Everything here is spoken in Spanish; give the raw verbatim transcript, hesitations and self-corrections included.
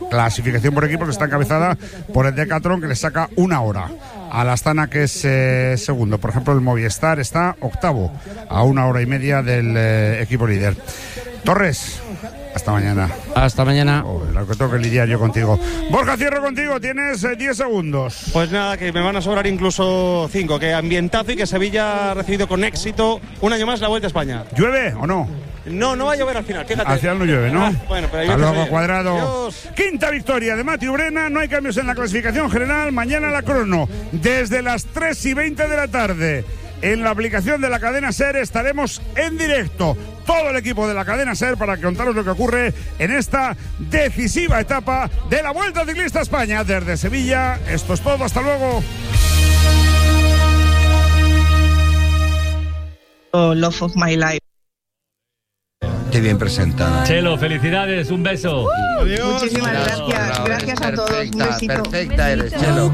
clasificación por equipos que está encabezada por el Decathlon, que le saca una hora al Astana, que es eh, segundo. Por ejemplo, el Movistar está octavo, a una hora y media del eh, equipo líder. Torres, hasta mañana. Hasta mañana. Oh, lo que tengo que lidiar yo contigo. Borja, cierro contigo, tienes eh, diez segundos. Pues nada, que me van a sobrar incluso cinco. Que ambientazo y que Sevilla ha recibido con éxito un año más la Vuelta a España. ¿Llueve o no? No, no va a llover al final, fíjate. Al final no llueve, ¿no? Ah, bueno, pero ahí hasta luego, Sevilla. Cuadrado. Adiós. Quinta victoria de Mathieu Brena, no hay cambios en la clasificación general. Mañana la crono, desde las tres y veinte de la tarde. En la aplicación de la cadena SER estaremos en directo, todo el equipo de la cadena SER, para contaros lo que ocurre en esta decisiva etapa de la Vuelta Ciclista a España. Desde Sevilla, esto es todo, hasta luego. Oh, Love of My Life. Qué bien presentada. Chelo, felicidades, un beso. Uh, Muchísimas gracias, gracias a todos, un besito. Perfecta eres, Chelo.